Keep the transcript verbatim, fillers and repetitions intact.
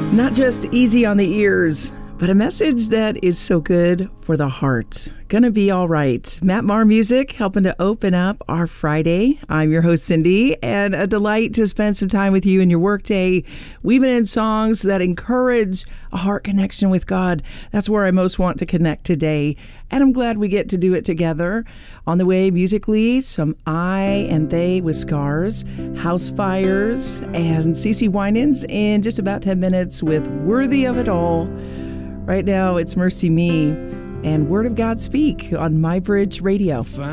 Not just easy on the ears, but a message that is so good for the heart. Gonna be all right. Matt Maher Music helping to open up our Friday. I'm your host, Cindy, and a delight to spend some time with you in your workday, weaving in songs that encourage a heart connection with God. That's where I most want to connect today, and I'm glad we get to do it together. On the way musically, some I and They with Scars, House Fires, and CeCe Winans in just about ten minutes with Worthy of It All. Right now, it's Mercy Me and Word of God Speak on My Bridge Radio.